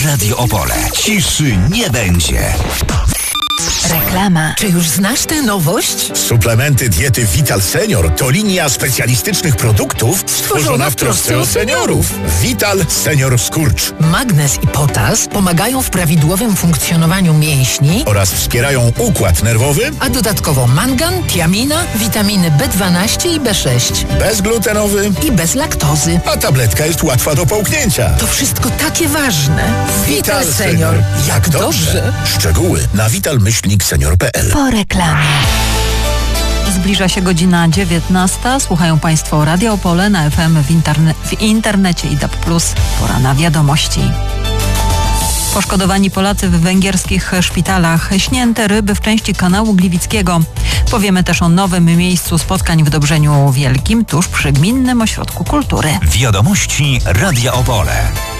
Radio Opole. Ciszy nie będzie. Reklama. Czy już znasz tę nowość? Suplementy diety Vital Senior to linia specjalistycznych produktów stworzona w trosce o seniorów. Vital Senior Skurcz. Magnez i potas pomagają w prawidłowym funkcjonowaniu mięśni Oraz wspierają układ nerwowy. A dodatkowo mangan, tiamina, witaminy B12 i B6. Bezglutenowy. I bez laktozy. A tabletka jest łatwa do połknięcia. To wszystko takie ważne. Vital Senior. Jak dobrze. Szczegóły na vital-senior.pl. Po reklamie. Zbliża się godzina 19. Słuchają Państwo Radio Opole na FM w internecie i DAB+. Pora na wiadomości. Poszkodowani Polacy w węgierskich szpitalach. Śnięte ryby w części kanału Gliwickiego. Powiemy też o nowym miejscu spotkań w Dobrzeniu Wielkim, tuż przy Gminnym Ośrodku Kultury. Wiadomości Radia Opole.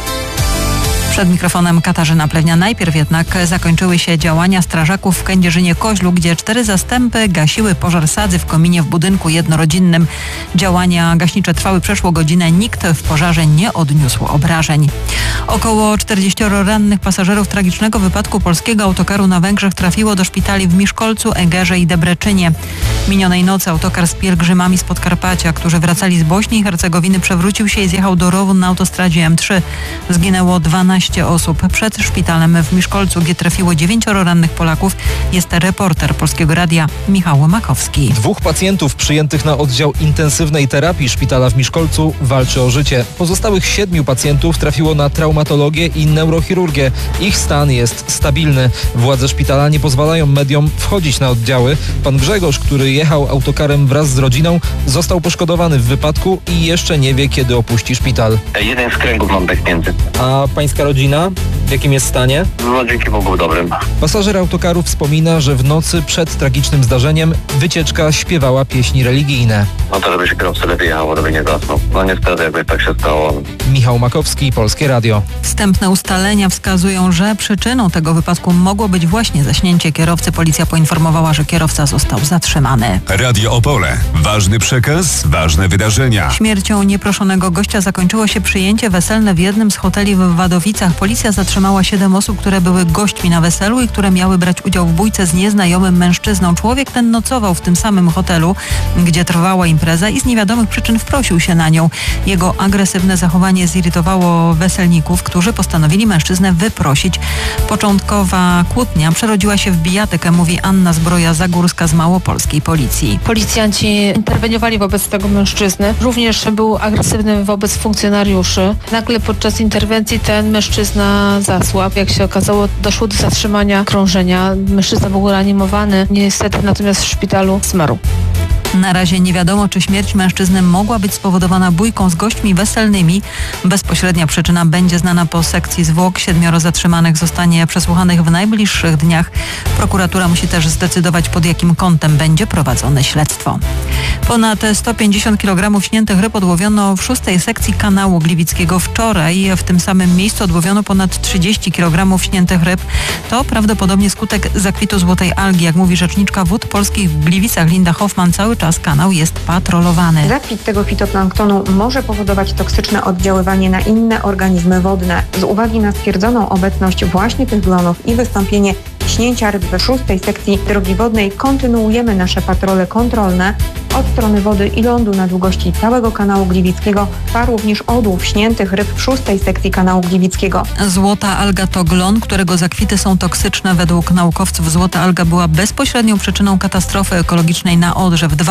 Przed mikrofonem Katarzyna Plewnia. Najpierw jednak zakończyły się działania strażaków w Kędzierzynie-Koźlu, gdzie 4 zastępy gasiły pożar sadzy w kominie w budynku jednorodzinnym. Działania gaśnicze trwały przeszło godzinę. Nikt w pożarze nie odniósł obrażeń. Około 40 rannych pasażerów tragicznego wypadku polskiego autokaru na Węgrzech trafiło do szpitali w Miszkolcu, Egerze i Debreczynie. Minionej nocy autokar z pielgrzymami z Podkarpacia, którzy wracali z Bośni i Hercegowiny, przewrócił się i zjechał do rowu na autostradzie M3. Zginęło 12 osób. Przed szpitalem w Miszkolcu, gdzie trafiło 9 rannych Polaków, jest reporter Polskiego Radia Michał Makowski. 2 pacjentów przyjętych na oddział intensywnej terapii szpitala w Miszkolcu walczy o życie. Pozostałych 7 pacjentów trafiło na traumatologię i neurochirurgię. Ich stan jest stabilny. Władze szpitala nie pozwalają mediom wchodzić na oddziały. Pan Grzegorz, który jechał autokarem wraz z rodziną, został poszkodowany w wypadku i jeszcze nie wie, kiedy opuści szpital. Jeden z kręgów mam pęknięty. A pańska rodzina? W jakim jest stanie? No dzięki Bogu dobrym. Pasażer autokaru wspomina, że w nocy przed tragicznym zdarzeniem wycieczka śpiewała pieśni religijne. No to żeby się kierowca lepiej jechał, żeby nie zasnął. No niestety jakby tak się stało. Michał Makowski, Polskie Radio. Wstępne ustalenia wskazują, że przyczyną tego wypadku mogło być właśnie zaśnięcie kierowcy. Policja poinformowała, że kierowca został zatrzymany. Radio Opole. Ważny przekaz, ważne wydarzenia. Śmiercią nieproszonego gościa zakończyło się przyjęcie weselne w jednym z hoteli w Wadowicach. Policja zatrzymała 7 osób, które były gośćmi na weselu i które miały brać udział w bójce z nieznajomym mężczyzną. Człowiek ten nocował w tym samym hotelu, gdzie trwała impreza i z niewiadomych przyczyn wprosił się na nią. Jego agresywne zachowanie zirytowało weselników, którzy postanowili mężczyznę wyprosić. Początkowa kłótnia przerodziła się w bijatykę, mówi Anna Zbroja-Zagórska z Małopolskiej Policji. Policjanci interweniowali wobec tego mężczyzny. Również był agresywny wobec funkcjonariuszy. Nagle podczas interwencji ten mężczyzna zasłabł. Jak się okazało, doszło do zatrzymania krążenia. Mężczyzna był reanimowany. Niestety natomiast w szpitalu zmarł. Na razie nie wiadomo, czy śmierć mężczyzny mogła być spowodowana bójką z gośćmi weselnymi. Bezpośrednia przyczyna będzie znana po sekcji zwłok. 7 zatrzymanych zostanie przesłuchanych w najbliższych dniach. Prokuratura musi też zdecydować, pod jakim kątem będzie prowadzone śledztwo. Ponad 150 kg śniętych ryb odłowiono w 6. sekcji kanału Gliwickiego. Wczoraj w tym samym miejscu odłowiono ponad 30 kg śniętych ryb. To prawdopodobnie skutek zakwitu złotej algi. Jak mówi rzeczniczka Wód Polskich w Gliwicach Linda Hoffman, cały czas kanał jest patrolowany. Zakwit tego fitoplanktonu może powodować toksyczne oddziaływanie na inne organizmy wodne. Z uwagi na stwierdzoną obecność właśnie tych glonów i wystąpienie śnięcia ryb we 6. sekcji drogi wodnej kontynuujemy nasze patrole kontrolne. Od strony wody i lądu na długości całego kanału Gliwickiego trwa również odłów śniętych ryb w 6. sekcji kanału Gliwickiego. Złota alga to glon, którego zakwity są toksyczne. Według naukowców złota alga była bezpośrednią przyczyną katastrofy ekologicznej na Odrze w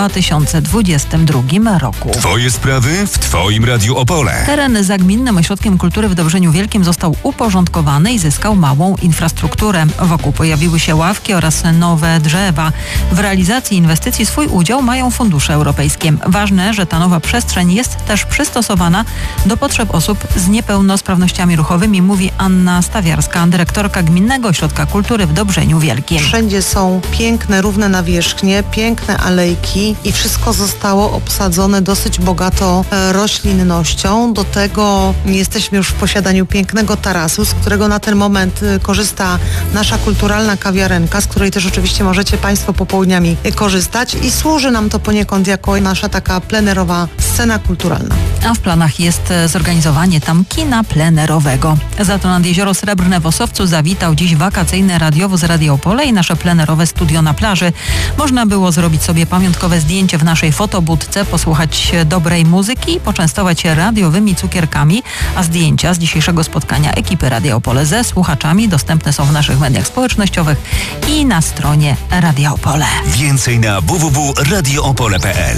2022 roku. Twoje sprawy w Twoim Radiu Opole. Teren za Gminnym Ośrodkiem Kultury w Dobrzeniu Wielkim został uporządkowany i zyskał małą infrastrukturę. Wokół pojawiły się ławki oraz nowe drzewa. W realizacji inwestycji swój udział mają fundusze europejskie. Ważne, że ta nowa przestrzeń jest też przystosowana do potrzeb osób z niepełnosprawnościami ruchowymi, mówi Anna Stawiarska, dyrektorka Gminnego Ośrodka Kultury w Dobrzeniu Wielkim. Wszędzie są piękne, równe nawierzchnie, piękne alejki i wszystko zostało obsadzone dosyć bogato roślinnością. Do tego jesteśmy już w posiadaniu pięknego tarasu, z którego na ten moment korzysta nasza kulturalna kawiarenka, z której też oczywiście możecie Państwo popołudniami korzystać i służy nam to poniekąd poniekąd jako nasza taka plenerowa scena kulturalna. A w planach jest zorganizowanie tam kina plenerowego. Za to nad Jezioro Srebrne w Osowcu zawitał dziś wakacyjny radiowóz Radio Opole i nasze plenerowe studio na plaży. Można było zrobić sobie pamiątkowe zdjęcie w naszej fotobudce, posłuchać dobrej muzyki i poczęstować się radiowymi cukierkami, a zdjęcia z dzisiejszego spotkania ekipy Radio Opole ze słuchaczami dostępne są w naszych mediach społecznościowych i na stronie Radio Opole. Więcej na www.radioopole.pl.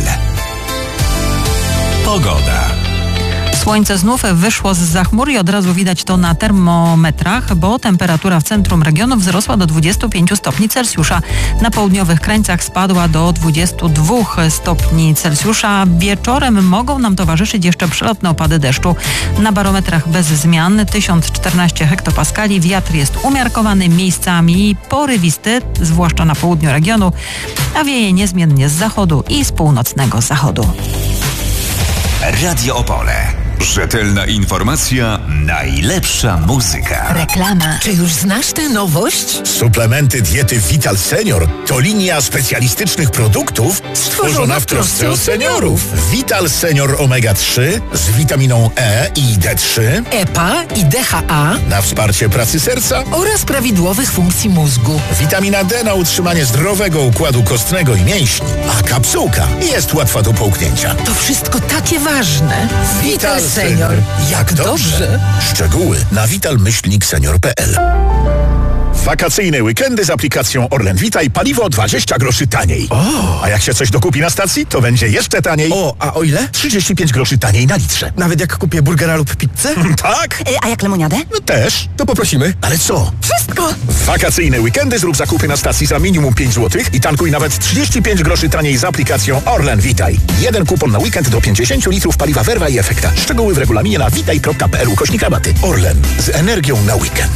Pogoda. Słońce znów wyszło zza chmur i od razu widać to na termometrach, bo temperatura w centrum regionu wzrosła do 25 stopni Celsjusza. Na południowych krańcach spadła do 22 stopni Celsjusza. Wieczorem mogą nam towarzyszyć jeszcze przelotne opady deszczu. Na barometrach bez zmian 1014 hektopaskali. Wiatr jest umiarkowany, miejscami porywisty, zwłaszcza na południu regionu, a wieje niezmiennie z zachodu i z północnego zachodu. Radio Opole. Rzetelna informacja, najlepsza muzyka. Reklama. Czy już znasz tę nowość? Suplementy diety Vital Senior to linia specjalistycznych produktów stworzona w trosce o seniorów. Vital Senior Omega 3 z witaminą E i D3, EPA i DHA na wsparcie pracy serca, oraz prawidłowych funkcji mózgu. witamina D na utrzymanie zdrowego układu kostnego i mięśni, a kapsułka jest łatwa do połknięcia. To wszystko takie ważne. Vital Senior. Jak dobrze. Szczegóły na vital-senior.pl. Wakacyjne weekendy z aplikacją Orlen Vitaj, paliwo 20 groszy taniej. A jak się coś dokupi na stacji, to będzie jeszcze taniej. A o ile? 35 groszy taniej na litrze. Nawet jak kupię burgera lub pizzę? Tak? A jak lemoniadę? No też. To poprosimy. Ale co? Wszystko! W wakacyjne weekendy zrób zakupy na stacji za minimum 5 zł i tankuj nawet 35 groszy taniej z aplikacją Orlen Vitaj. Jeden kupon na weekend do 50 litrów paliwa Verva i Efekta. Szczegóły w regulaminie na vitaj.pl/rabaty. Orlen. Z energią na weekend.